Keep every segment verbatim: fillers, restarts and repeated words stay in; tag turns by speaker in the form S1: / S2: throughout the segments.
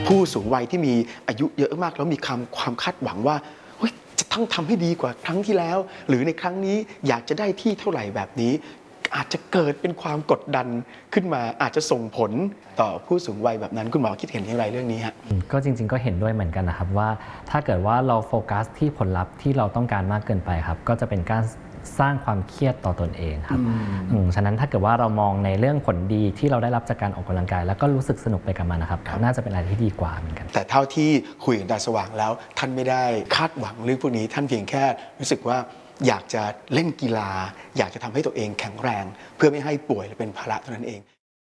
S1: ผู้สูงวัยที่มีอายุเยอะมากแล้วมีความความคาดหวังว่าจะต้องทำให้ดีกว่าครั้งที่แล้วหรือในครั้งนี้อยากจะได้ที่เท่าไหร่แบบนี้อาจจะเกิดเป็นความกดดันขึ้นมาอาจจะส่งผลต่อผู้สูงวัยแบบนั้นคุณหมอคิดเห็นอย่างไรเรื่องนี้ฮะ
S2: ก็จริงๆก็เห็นด้วยเหมือนกันนะครับว่าถ้าเกิดว่าเราโฟกัสที่ผลลัพธ์ที่เราต้องการมากเกินไปครับก็จะเป็นการสร้างความเครียดต่อตนเองครับฉะนั้นถ้าเกิดว่าเรามองในเรื่องผลดีที่เราได้รับจากการออกกำลังกายแล้วก็รู้สึกสนุกไปกับมันนะครับน่าจะเป็นอะไรที่ดีกว่าเหมือนกัน
S1: แต่เท่าที่คุยกับดาวสว่างแล้วท่านไม่ได้คาดหวังเรื่องพวกนี้ท่านเพียงแค่รู้สึกว่าอยากจะเล่นกีฬาอยากจะทำให้ตัวเองแข็งแรงเพื่อไม่ให้ป่วยและเป็นภาระเท่านั้นเอง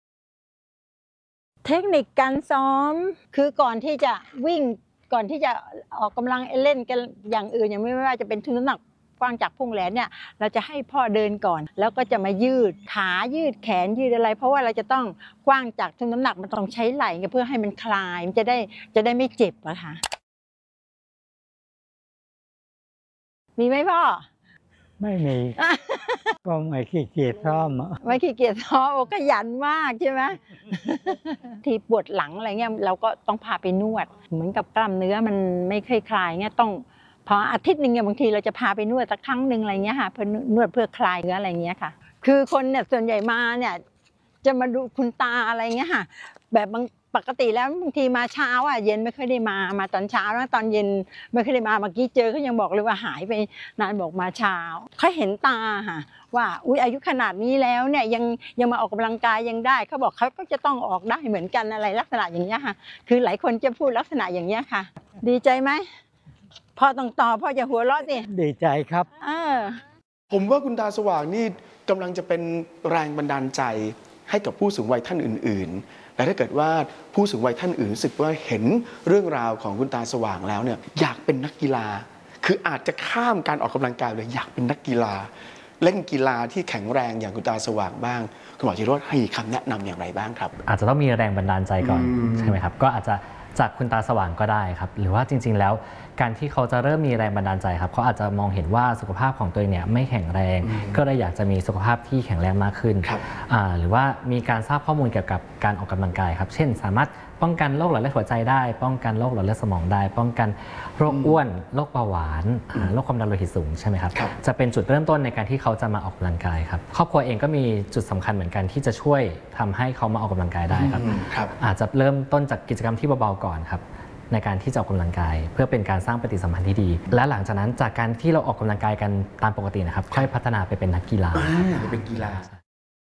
S3: เทคนิคการซ้อมคือก่อนที่จะวิ่งก่อนที่จะออกกำลังเล่นกันอย่างอื่นอย่างไม่ว่าจะเป็นทุนน้ำหนักกว้างจากพุ่งแหลนเนี่ยเราจะให้พ่อเดินก่อนแล้วก็จะมายืดขายืดแขนยืดอะไรเพราะว่าเราจะต้องกว้างจากทุนน้ำหนักมันต้องใช้ไหล่เพื่อให้มันคลายมันจะได้จะได้ไม่เจ็บอะค่ะมีไหมพ่อ
S4: ไม่มีก็ไม่ขี้เกียจซ้อม
S3: ไม่ขี้เกียจซ้อมขยันมากใช่ไหมที่ปวดหลังอะไรเงี้ยเราก็ต้องพาไปนวดเหมือนกับกล้ามเนื้อมันไม่เคยคลายเงี้ยต้องพออาทิตย์หนึ่งเนี่ยบางทีเราจะพาไปนวดสักครั้งหนึ่งอะไรเงี้ยค่ะเพื่อนวดเพื่อคลายเนื้ออะไรเงี้ยค่ะคือคนเนี่ยส่วนใหญ่มาเนี่ยจะมาดูคุณตาอะไรเงี้ยค่ะแบบบางปกติแล้วบางทีมาเช้าอ่ะเย็นไม่ค่อยได้มามาตอนเช้าแล้วตอนเย็นไม่ค่อยได้มาเมื่อกี้เจอเขายังบอกเลยว่าหายไปนานบอกมาเช้าเขาเห็นตาค่ะว่าอุ้ยอายุขนาดนี้แล้วเนี่ยยังยังมาออกกำลังกายยังได้เขาบอกเขาก็จะต้องออกได้เหมือนกันอะไรลักษณะอย่างเงี้ยค่ะคือหลายคนจะพูดลักษณะอย่างเงี้ยค่ะดีใจไหมพ่อต้องตอบพ่อจะหัวเราะสิ
S4: ดีใจครับ
S3: เออ
S1: ผมว่าคุณตาสว่างนี่กำลังจะเป็นแรงบันดาลใจให้กับผู้สูงวัยท่านอื่นๆและถ้าเกิดว่าผู้สูงวัยท่านอื่นรู้สึกว่าเห็นเรื่องราวของคุณตาสว่างแล้วเนี่ยอยากเป็นนักกีฬาคืออาจจะข้ามการออกกำลังกายเลยอยากเป็นนักกีฬาเล่นกีฬาที่แข็งแรงอย่างคุณตาสว่างบ้างคุณหมอจิโรจน์ให้คำแนะนำอย่างไรบ้างครับ
S2: อาจจะต้องมีแรงบันดาลใจก่อนใช่ไหมครับก็อาจจะจากคุณตาสว่างก็ได้ครับหรือว่าจริงๆแล้วการที่เขาจะเริ่มมีแรงบันดาลใจครับเขาอาจจะมองเห็นว่าสุขภาพของตัวเองเนี่ยไม่แข็งแรงก็เลยอยากจะมีสุขภาพที่แข็งแรงมากขึ้นหรือว่ามีการทราบข้อมูลเกี่ยวกับการออกกำลังกายครับเช่นสามารถป้องกันโรคหลอดเลือดหัวใจได้ป้องกันโรคหลอดเลือดสมองได้ป้องกันโรคอ้วนโรคเบาหวานโรคความดันโลหิตสูงใช่ไหมครับจะเป็นจุดเริ่มต้นในการที่เขาจะมาออกกำลังกายครับครอบครัวเองก็มีจุดสำคัญเหมือนกันที่จะช่วยทำให้เขามาออกกำลังกายได้ครับอาจจะเริ่มต้นจากกิจกรรมที่เบาๆก่อนครับในการที่จะออกกำลังกายเพื่อเป็นการสร้างปฏิสัมพันธ์ที่ดีและหลังจากนั้นจากการที่เราออกกำลังกายกันตามปกตินะครับค่อยพัฒนาไปเป็นนักกีฬา
S1: เป็นกีฬา